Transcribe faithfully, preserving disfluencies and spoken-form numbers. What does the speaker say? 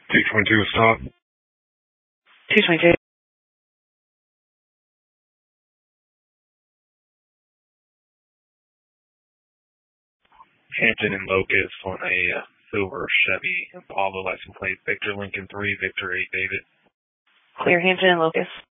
two twenty-two, stop. two twenty-two. Hampton and Locust on a uh, silver Chevy Impala license plate Victor Lincoln three, Victor eight, David. Clear Hampton and Locust.